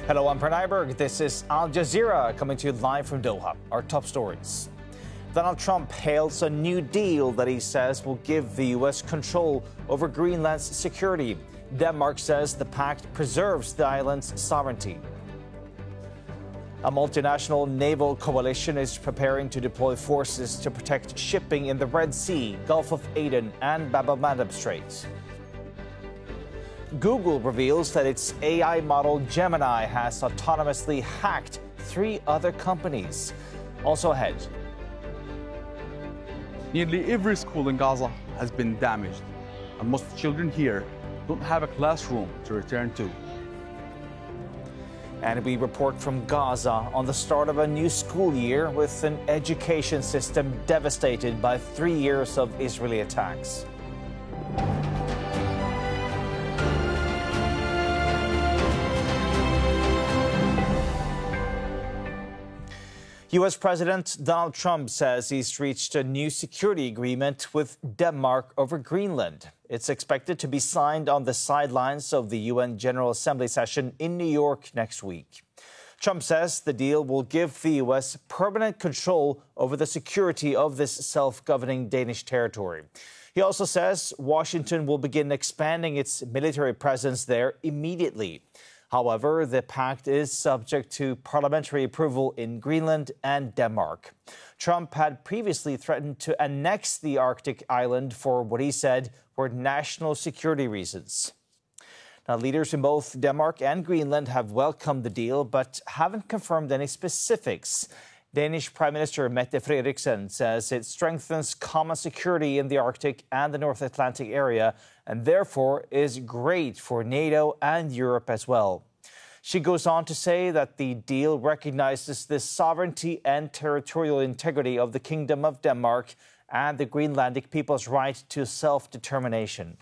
Hello, I'm Pran Iberg. This is Al Jazeera coming to you live from Doha. Our top stories. Donald Trump hails a new deal that he says will give the U.S. control over Greenland's security. Denmark says the pact preserves the island's sovereignty. A multinational naval coalition is preparing to deploy forces to protect shipping in the Red Sea, Gulf of Aden, and Bab el-Mandeb Strait. Google reveals that its AI model Gemini has autonomously hacked 3 other companies. Also ahead. Nearly every school in Gaza has been damaged, and most children here don't have a classroom to return to. And we report from Gaza on the start of a new school year with an education system devastated by 3 years of Israeli attacks. U.S. President Donald Trump says he's reached a new security agreement with Denmark over Greenland. It's expected to be signed on the sidelines of the UN General Assembly session in New York next week. Trump says the deal will give the U.S. permanent control over the security of this self-governing Danish territory. He also says Washington will begin expanding its military presence there immediately. However, the pact is subject to parliamentary approval in Greenland and Denmark. Trump had previously threatened to annex the Arctic island for what he said were national security reasons. Now, leaders in both Denmark and Greenland have welcomed the deal, but haven't confirmed any specifics. Danish Prime Minister Mette Frederiksen says it strengthens common security in the Arctic and the North Atlantic area, and therefore is great for NATO and Europe as well. She goes on to say that the deal recognizes the sovereignty and territorial integrity of the Kingdom of Denmark and the Greenlandic people's right to self-determination.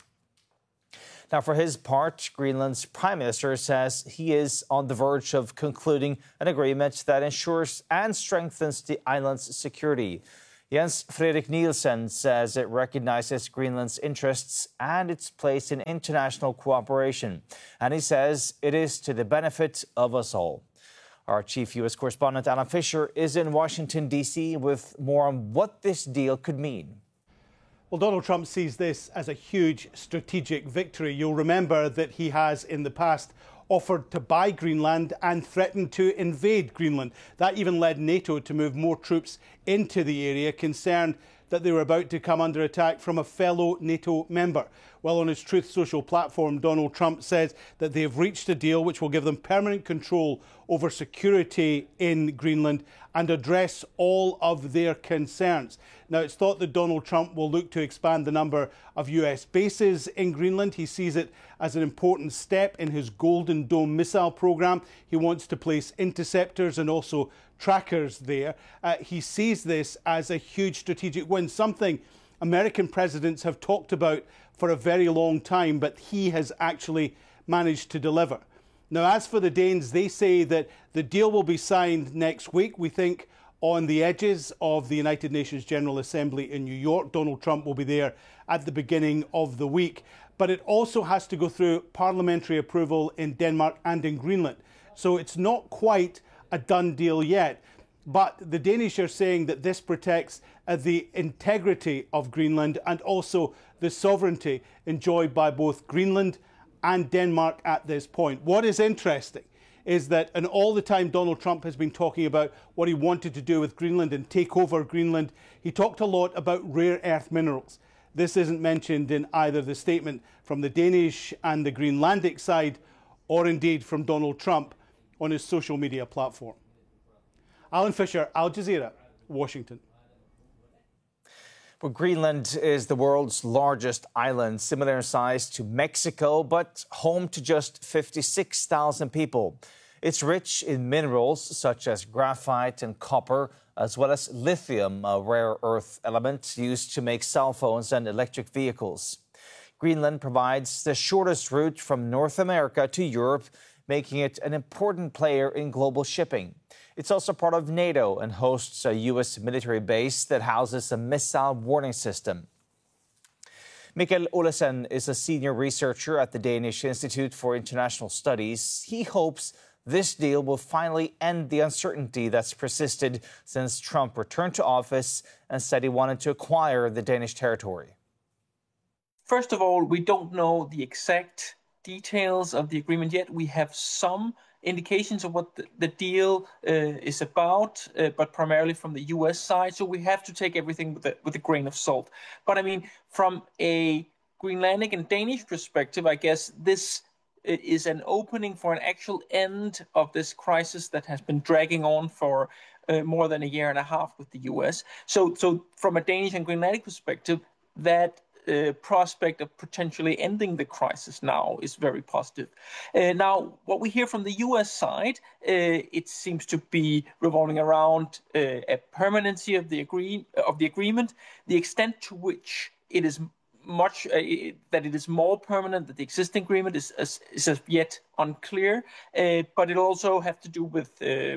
Now, for his part, Greenland's Prime Minister says he is on the verge of concluding an agreement that ensures and strengthens the island's security. Jens Frederik Nielsen says it recognizes Greenland's interests and its place in international cooperation. And he says it is to the benefit of us all. Our chief U.S. correspondent, Alan Fisher, is in Washington, D.C. with more on what this deal could mean. Well, Donald Trump sees this as a huge strategic victory. You'll remember that he has in the past offered to buy Greenland and threatened to invade Greenland. That even led NATO to move more troops into the area, concerned that they were about to come under attack from a fellow NATO member. Well, on his Truth Social platform, Donald Trump says that they have reached a deal which will give them permanent control over security in Greenland and address all of their concerns. Now, it's thought that Donald Trump will look to expand the number of US bases in Greenland. He sees it as an important step in his Golden Dome missile program. He wants to place interceptors and also trackers there. He sees this as a huge strategic win, something American presidents have talked about for a very long time, but he has actually managed to deliver. Now, as for the Danes, they say that the deal will be signed next week. We think on the edges of the United Nations General Assembly in New York. Donald Trump will be there at the beginning of the week. But it also has to go through parliamentary approval in Denmark and in Greenland. So it's not quite a done deal yet. But the Danish are saying that this protects the integrity of Greenland and also the sovereignty enjoyed by both Greenland and Denmark at this point. What is interesting is that, and all the time Donald Trump has been talking about what he wanted to do with Greenland and take over Greenland, he talked a lot about rare earth minerals. This isn't mentioned in either the statement from the Danish and the Greenlandic side, or indeed from Donald Trump on his social media platform. Alan Fisher, Al Jazeera, Washington. Well, Greenland is the world's largest island, similar in size to Mexico, but home to just 56,000 people. It's rich in minerals such as graphite and copper, as well as lithium, a rare earth element used to make cell phones and electric vehicles. Greenland provides the shortest route from North America to Europe, making it an important player in global shipping. It's also part of NATO and hosts a U.S. military base that houses a missile warning system. Mikkel Olesen is a senior researcher at the Danish Institute for International Studies. He hopes this deal will finally end the uncertainty that's persisted since Trump returned to office and said he wanted to acquire the Danish territory. First of all, we don't know the exact details of the agreement yet. We have some indications of what the deal is about, but primarily from the U.S. side. So we have to take everything with a grain of salt. But I mean, from a Greenlandic and Danish perspective, I guess this is an opening for an actual end of this crisis that has been dragging on for more than a year and a half with the U.S. So from a Danish and Greenlandic perspective, that prospect of potentially ending the crisis now is very positive. Now, what we hear from the U.S. side, it seems to be revolving around a permanency of the agreement, the extent to which it is that it is more permanent than the existing agreement is as yet unclear, but it also has to do with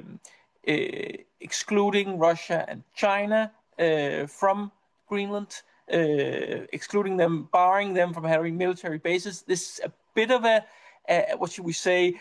excluding Russia and China from Greenland. Excluding them, barring them from having military bases. This is a bit of a what should we say,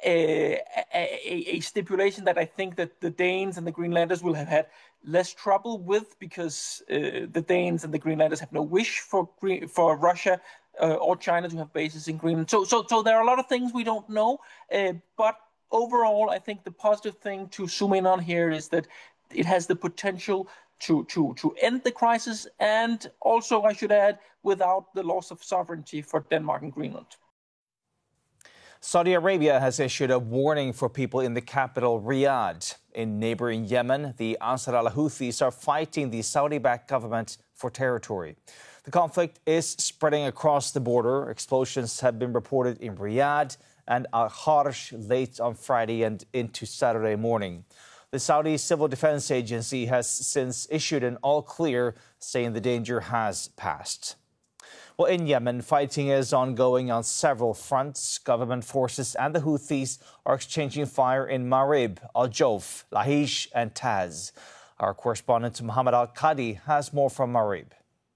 a stipulation that I think that the Danes and the Greenlanders will have had less trouble with, because the Danes and the Greenlanders have no wish for Russia or China to have bases in Greenland. So there are a lot of things we don't know, but overall, I think the positive thing to zoom in on here is that it has the potential to end the crisis, and also, I should add, without the loss of sovereignty for Denmark and Greenland. Saudi Arabia has issued a warning for people in the capital, Riyadh. In neighboring Yemen, the Ansar al-Houthis are fighting the Saudi-backed government for territory. The conflict is spreading across the border. Explosions have been reported in Riyadh and Al-Kharj late on Friday and into Saturday morning. The Saudi Civil Defense Agency has since issued an all-clear, saying the danger has passed. Well, in Yemen, fighting is ongoing on several fronts. Government forces and the Houthis are exchanging fire in Marib, Al-Jouf, Lahish and Taz. Our correspondent Mohammed Al-Qadi has more from Marib.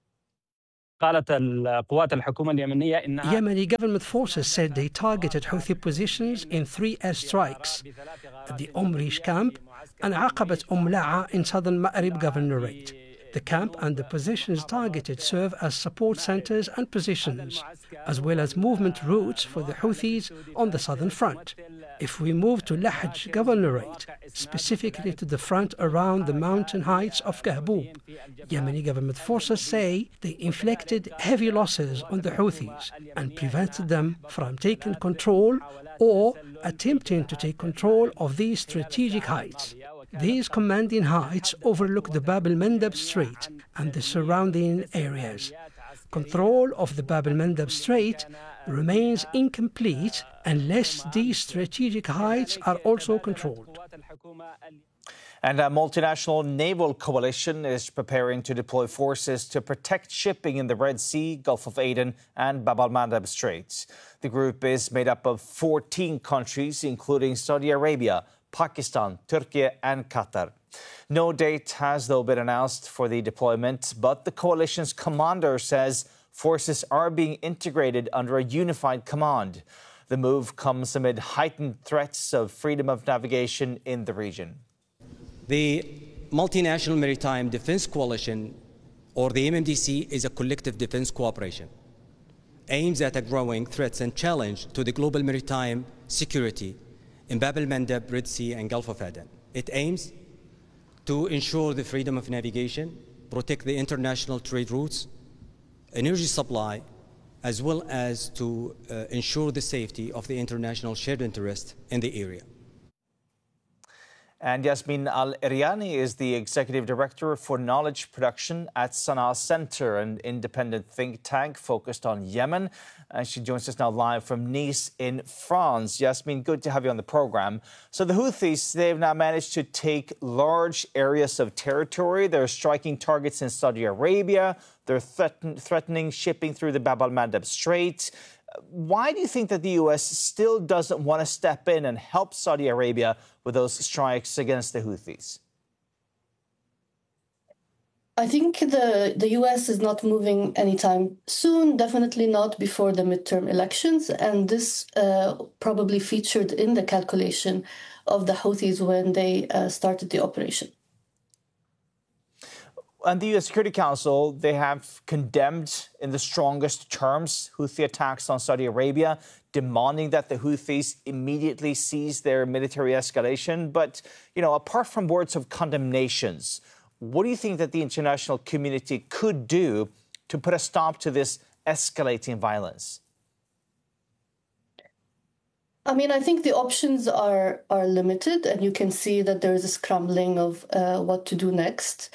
Yemeni government forces said they targeted Houthi positions in 3 airstrikes at the Omrish camp and Aqabat La'a in southern Ma'rib governorate. The camp and the positions targeted serve as support centers and positions, as well as movement routes for the Houthis on the southern front. If we move to Lahj governorate, specifically to the front around the mountain heights of Kahbub, Yemeni government forces say they inflicted heavy losses on the Houthis and prevented them from taking control or attempting to take control of these strategic heights. These commanding heights overlook the Bab el-Mandab Strait and the surrounding areas. Control of the Bab el-Mandab Strait remains incomplete unless these strategic heights are also controlled. And a multinational naval coalition is preparing to deploy forces to protect shipping in the Red Sea, Gulf of Aden and Bab el-Mandab Straits. The group is made up of 14 countries, including Saudi Arabia, Pakistan, Turkey and Qatar. No date has, though, been announced for the deployment, but the coalition's commander says forces are being integrated under a unified command. The move comes amid heightened threats of freedom of navigation in the region. The Multinational Maritime Defense Coalition, or the MMDC, is a collective defense cooperation aimed at a growing threats and challenge to the global maritime security in Bab el-Mandab, Red Sea and Gulf of Aden. It aims to ensure the freedom of navigation, protect the international trade routes, energy supply, as well as to ensure the safety of the international shared interest in the area. And Yasmin Al-Eriani is the Executive Director for Knowledge Production at Sana'a Center, an independent think tank focused on Yemen. And she joins us now live from Nice in France. Yasmin, good to have you on the program. So the Houthis, they've now managed to take large areas of territory. They're striking targets in Saudi Arabia. They're threatening shipping through the Bab el-Mandab Strait. Why do you think that the U.S. still doesn't want to step in and help Saudi Arabia with those strikes against the Houthis? I think the US is not moving anytime soon, definitely not before the midterm elections. And this probably featured in the calculation of the Houthis when they started the operation. And the U.S. Security Council, they have condemned in the strongest terms Houthi attacks on Saudi Arabia, demanding that the Houthis immediately cease their military escalation. But, apart from words of condemnations, what do you think that the international community could do to put a stop to this escalating violence? I think the options are limited, and you can see that there is a scrambling of what to do next.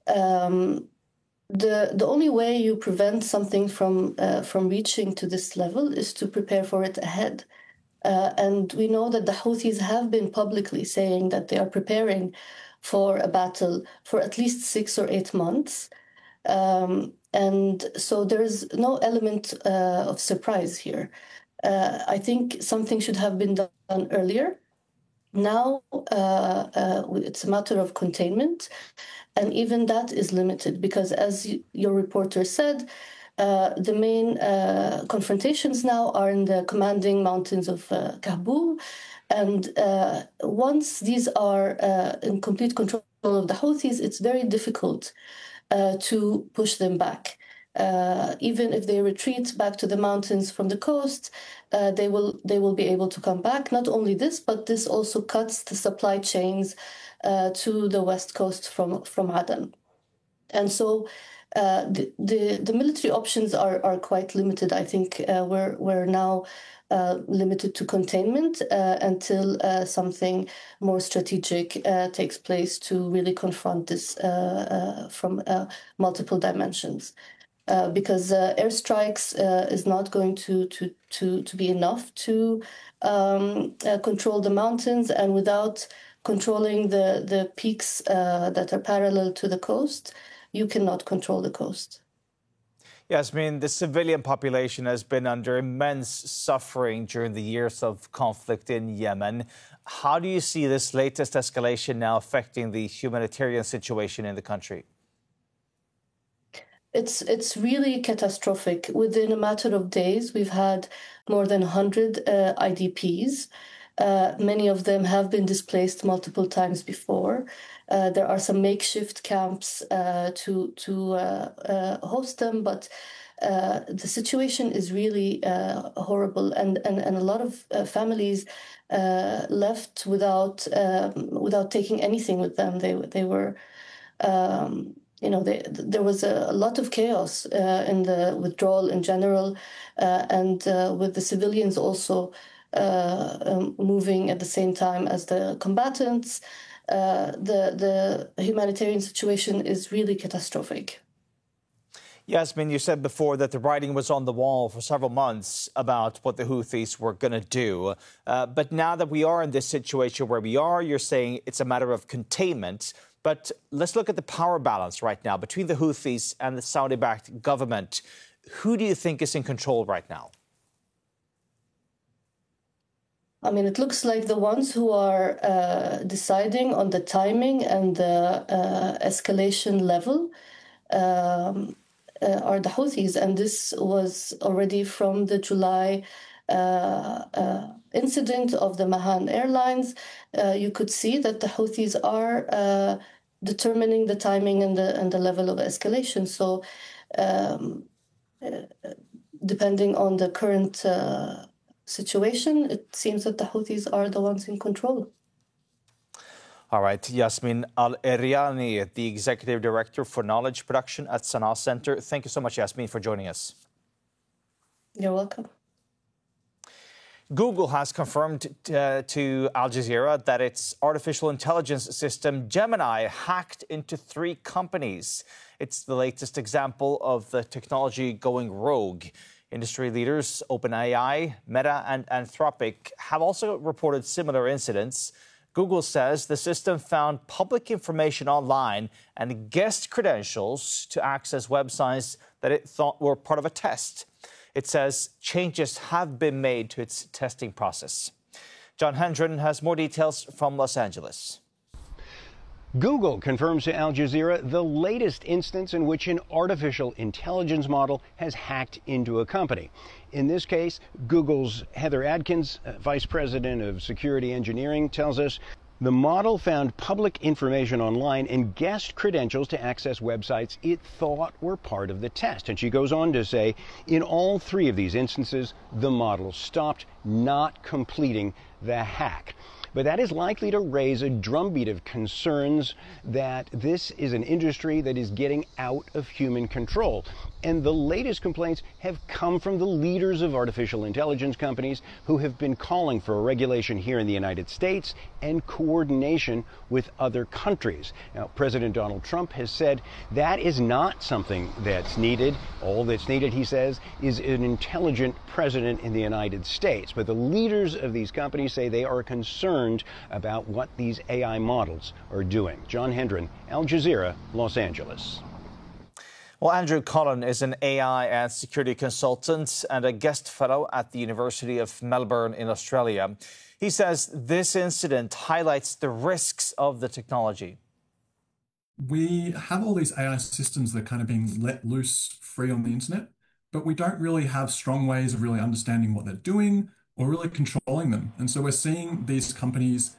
The only way you prevent something from reaching to this level is to prepare for it ahead. And we know that the Houthis have been publicly saying that they are preparing for a battle for at least 6 or 8 months. And so there is no element of surprise here. I think something should have been done earlier. Now it's a matter of containment, and even that is limited because, as your reporter said, the main confrontations now are in the commanding mountains of Kahboul. And once these are in complete control of the Houthis, it's very difficult to push them back. Even if they retreat back to the mountains from the coast, they will be able to come back. Not only this, but this also cuts the supply chains to the west coast from Aden. And so the military options are quite limited. I think we're now limited to containment until something more strategic takes place to really confront this from multiple dimensions. Because airstrikes is not going to be enough to control the mountains, and without controlling the peaks that are parallel to the coast, you cannot control the coast. Yasmeen, the civilian population has been under immense suffering during the years of conflict in Yemen. How do you see this latest escalation now affecting the humanitarian situation in the country? It's really catastrophic. Within a matter of days, we've had more than 100 IDPs. Many of them have been displaced multiple times before. There are some makeshift camps to host them, but the situation is really horrible, and a lot of families left without taking anything with them. They were. There was a lot of chaos in the withdrawal in general, and with the civilians also moving at the same time as the combatants. The humanitarian situation is really catastrophic. Yasmeen, you said before that the writing was on the wall for several months about what the Houthis were going to do. But now that we are in this situation where we are, you're saying it's a matter of containment. But let's look at the power balance right now between the Houthis and the Saudi-backed government. Who do you think is in control right now? It looks like the ones who are deciding on the timing and the escalation level are the Houthis. And this was already from the July incident of the Mahan Airlines. You could see that the Houthis are determining the timing and the level of escalation. So depending on the current situation, it seems that the Houthis are the ones in control. All right, Yasmeen Al-Eriani, the Executive Director for Knowledge Production at Sanaa Center. Thank you so much, Yasmeen, for joining us. You're welcome. Google has confirmed to Al Jazeera that its artificial intelligence system Gemini hacked into 3 companies. It's the latest example of the technology going rogue. Industry leaders OpenAI, Meta and Anthropic have also reported similar incidents. Google says the system found public information online and guest credentials to access websites that it thought were part of a test. It says changes have been made to its testing process. John Hendren has more details from Los Angeles. Google confirms to Al Jazeera the latest instance in which an artificial intelligence model has hacked into a company. In this case, Google's Heather Adkins, Vice President of Security Engineering, tells us the model found public information online and guessed credentials to access websites it thought were part of the test. And she goes on to say, in all three of these instances, the model stopped, not completing the hack. But that is likely to raise a drumbeat of concerns that this is an industry that is getting out of human control. And the latest complaints have come from the leaders of artificial intelligence companies who have been calling for a regulation here in the United States and coordination with other countries. Now, President Donald Trump has said that is not something that's needed. All that's needed, he says, is an intelligent president in the United States. But the leaders of these companies say they are concerned about what these AI models are doing. John Hendren, Al Jazeera, Los Angeles. Well, Andrew Cullen is an AI and security consultant and a guest fellow at the University of Melbourne in Australia. He says this incident highlights the risks of the technology. We have all these AI systems that are kind of being let loose free on the internet, but we don't really have strong ways of really understanding what they're doing or really controlling them. And so we're seeing these companies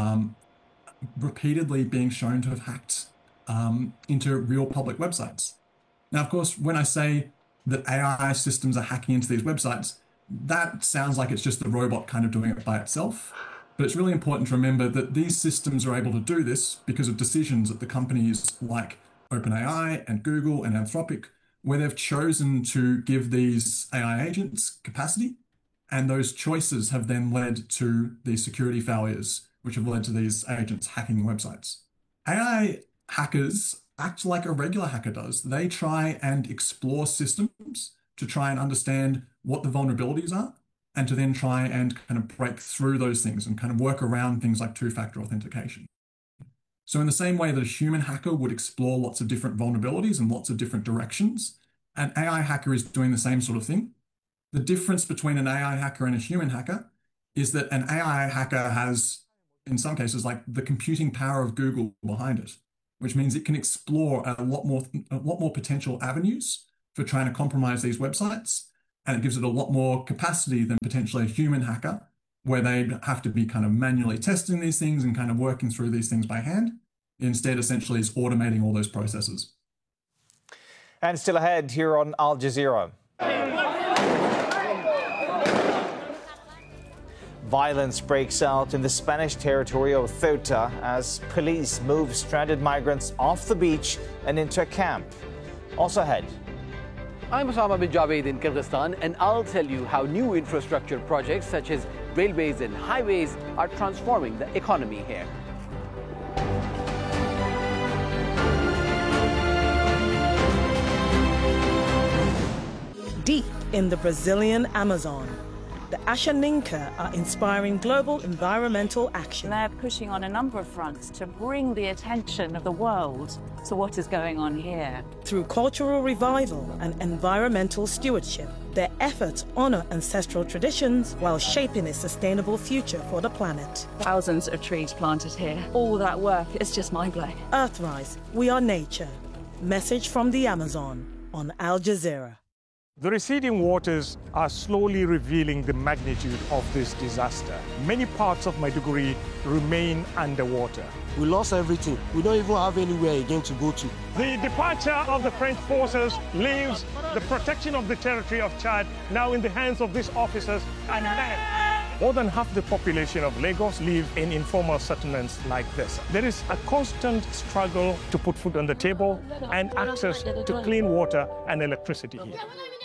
repeatedly being shown to have hacked into real public websites. Now, of course, when I say that AI systems are hacking into these websites, that sounds like it's just the robot kind of doing it by itself. But it's really important to remember that these systems are able to do this because of decisions at the companies like OpenAI and Google and Anthropic, where they've chosen to give these AI agents capacity. And those choices have then led to these security failures, which have led to these agents hacking websites. AI hackers act like a regular hacker does. They try and explore systems to try and understand what the vulnerabilities are, and to then try and kind of break through those things and kind of work around things like two-factor authentication. So in the same way that a human hacker would explore lots of different vulnerabilities and lots of different directions, an AI hacker is doing the same sort of thing. The difference between an AI hacker and a human hacker is that an AI hacker has, in some cases, like the computing power of Google behind it, which means it can explore a lot more potential avenues for trying to compromise these websites. And it gives it a lot more capacity than potentially a human hacker, where they have to be kind of manually testing these things and kind of working through these things by hand. Instead, essentially, is automating all those processes. And still ahead here on Al Jazeera. Violence breaks out in the Spanish territory of Ceuta as police move stranded migrants off the beach and into a camp. Also ahead. I'm Osama bin Javid in Kyrgyzstan, and I'll tell you how new infrastructure projects such as railways and highways are transforming the economy here. Deep in the Brazilian Amazon, the Ashaninka are inspiring global environmental action. They're pushing on a number of fronts to bring the attention of the world to what is going on here. Through cultural revival and environmental stewardship, their efforts honor ancestral traditions while shaping a sustainable future for the planet. Thousands of trees planted here. All that work is just mind-blowing. Earthrise, we are nature. Message from the Amazon on Al Jazeera. The receding waters are slowly revealing the magnitude of this disaster. Many parts of Maiduguri remain underwater. We lost everything. We don't even have anywhere again to go to. The departure of the French forces leaves the protection of the territory of Chad now in the hands of these officers and men. More than half the population of Lagos live in informal settlements like this. There is a constant struggle to put food on the table and access to clean water and electricity here.